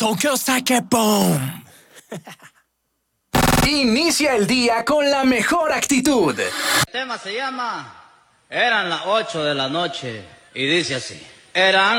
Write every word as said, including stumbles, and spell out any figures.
Tokyo Sake Boom. Inicia el día con la mejor actitud. El tema se llama Eran las ocho de la noche y dice así. Eran